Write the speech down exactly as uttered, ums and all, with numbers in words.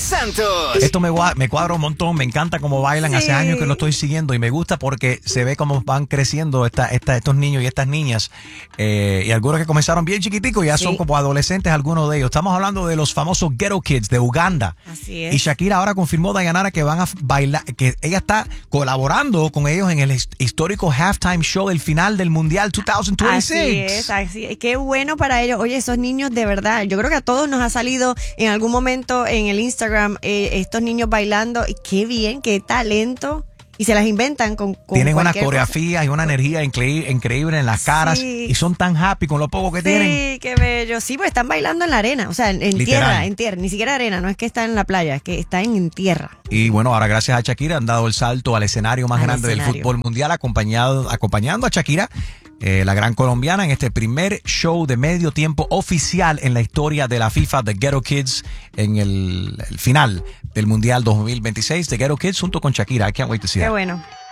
Santos. Esto me, me cuadra un montón, me encanta cómo bailan. Sí. Hace años que lo estoy siguiendo y me gusta porque se ve cómo van creciendo esta, esta, estos niños y estas niñas. Eh, y algunos que comenzaron bien chiquiticos ya sí. son como adolescentes, algunos de ellos. Estamos hablando de los famosos Ghetto Kids de Uganda. Así es. Y Shakira ahora confirmó, Dayanara, que van a bailar, que ella está colaborando con ellos en el histórico halftime show del final del Mundial dos mil veintiséis. Así es, así es. Qué bueno para ellos. Oye, esos niños de verdad, yo creo que a todos nos ha salido en algún momento en el Instagram eh, estos niños bailando. Y qué bien, qué talento. Y se las inventan con, con tienen una coreografía cosa. Y una energía increíble, increíble en las caras. Sí. Y son tan happy con lo poco que sí, tienen. Sí, qué bello. Sí, pues están bailando en la arena. O sea, en, en tierra, en tierra. Ni siquiera arena, no es que está en la playa, es que está en, en tierra. Y bueno, ahora gracias a Shakira han dado el salto al escenario más al grande escenario. del fútbol mundial, acompañado, acompañando a Shakira, eh, la gran colombiana, en este primer show de medio tiempo oficial en la historia de la FIFA, The Ghetto Kids, en el, el final del Mundial dos mil veintiséis, The Ghetto Kids junto con Shakira. I can't wait to see Qué that. bueno.